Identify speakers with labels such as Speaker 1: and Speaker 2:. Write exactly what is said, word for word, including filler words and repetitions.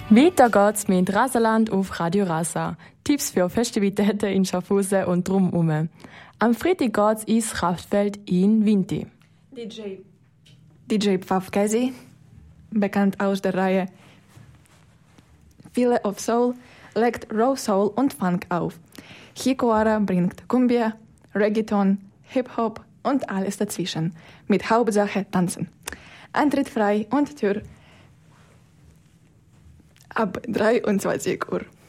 Speaker 1: Weiter geht's mit Rasaland auf Radio Rasa. Tipps für Festivitäten in Schaffhausen und drumherum. Am Freitag geht's ins Kraftfeld in Vinti.
Speaker 2: D J D J Pfaff Käsi, bekannt aus der Reihe Fille of Soul, legt Raw Soul und Funk auf. Hikuara bringt Cumbia, Reggaeton, Hip-Hop und alles dazwischen. Mit Hauptsache Tanzen. Eintritt frei und Tür ab dreiundzwanzig Uhr.